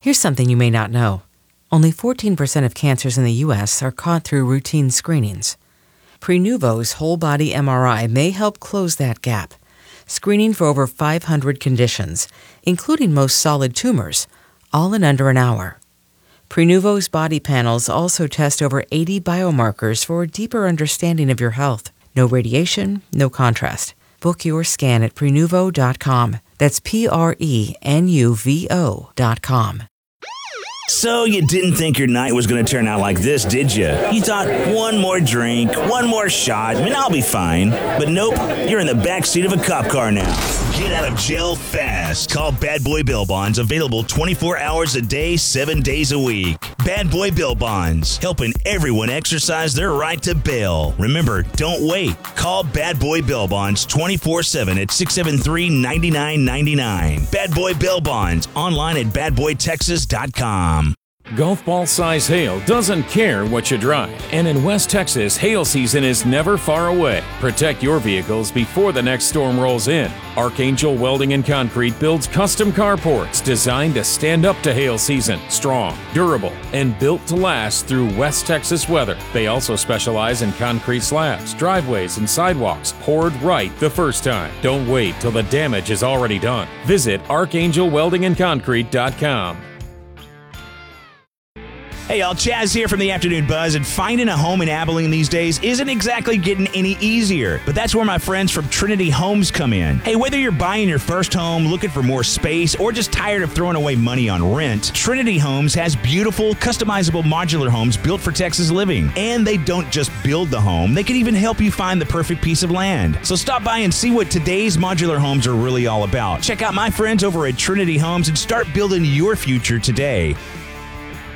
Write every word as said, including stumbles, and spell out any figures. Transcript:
Here's something you may not know. Only fourteen percent of cancers in the U S are caught through routine screenings. Prenuvo's whole-body M R I may help close that gap, screening for over five hundred conditions, including most solid tumors, all in under an hour. Prenuvo's body panels also test over eighty biomarkers for a deeper understanding of your health. No radiation, no contrast. Book your scan at Prenuvo dot com. That's P R E N U V O dot com. So you didn't think your night was going to turn out like this, did you? You thought one more drink, one more shot, and I'll be fine. But nope, you're in the backseat of a cop car now. Get out of jail fast. Call Bad Boy Bail Bonds, available twenty-four hours a day, seven days a week. Bad Boy Bail Bonds, helping everyone exercise their right to bail. Remember, don't wait. Call Bad Boy Bail Bonds twenty-four seven at six seven three, nine nine nine nine. Bad Boy Bail Bonds, online at bad boy texas dot com. Golf ball size hail doesn't care what you drive. And in West Texas, hail season is never far away. Protect your vehicles before the next storm rolls in. Archangel Welding and Concrete builds custom carports designed to stand up to hail season. Strong, durable, and built to last through West Texas weather. They also specialize in concrete slabs, driveways, and sidewalks poured right the first time. Don't wait till the damage is already done. Visit archangel welding and concrete dot com. Hey y'all, Chaz here from the Afternoon Buzz, and finding a home in Abilene these days isn't exactly getting any easier, but that's where my friends from Trinity Homes come in. Hey, whether you're buying your first home, looking for more space, or just tired of throwing away money on rent, Trinity Homes has beautiful, customizable modular homes built for Texas living. And they don't just build the home, they can even help you find the perfect piece of land. So stop by and see what today's modular homes are really all about. Check out my friends over at Trinity Homes and start building your future today.